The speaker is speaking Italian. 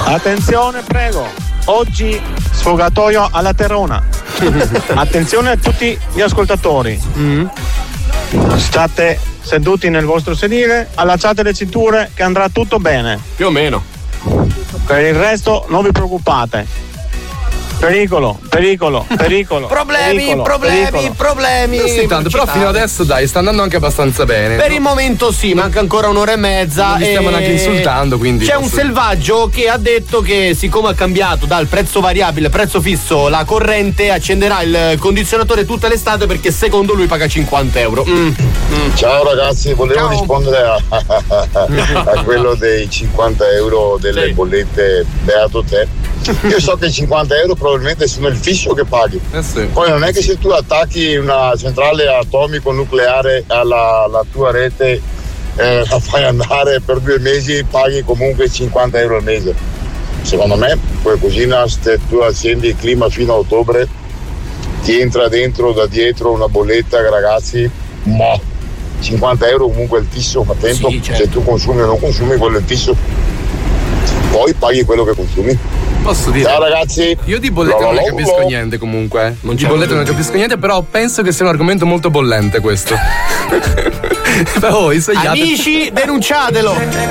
Attenzione, prego. Oggi sfogatoio alla Terona. Attenzione a tutti gli ascoltatori. State seduti nel vostro sedile, allacciate le cinture che andrà tutto bene. Più o meno. Per il resto non vi preoccupate. Pericolo. Problemi. Sì, tanto, però fino adesso dai, sta andando anche abbastanza bene. Per il momento sì, manca ancora un'ora e mezza. Non li stiamo neanche insultando, quindi. C'è un selvaggio che ha detto che siccome ha cambiato dal prezzo variabile al prezzo fisso la corrente, accenderà il condizionatore tutta l'estate perché secondo lui paga 50 euro. Ciao ragazzi, volevo rispondere a quello dei 50 euro delle bollette, beato te. Io so che 50 euro probabilmente sono il fisso che paghi. Sì. Poi non è che se tu attacchi una centrale atomico-nucleare alla tua rete, la fai andare per 2 mesi, paghi comunque 50 euro al mese. Secondo me qualcosina, se tu accendi il clima fino a ottobre, ti entra dentro da dietro una bolletta, ragazzi, 50 euro comunque è il fisso, fa tempo, sì, certo. Se tu consumi o non consumi, quello è il fisso. Poi paghi quello che consumi. Posso dire? Ciao ragazzi. Io di bollette non ne capisco niente comunque. Di bollette non ne capisco niente, però penso che sia un argomento molto bollente questo. Amici, denunciatelo.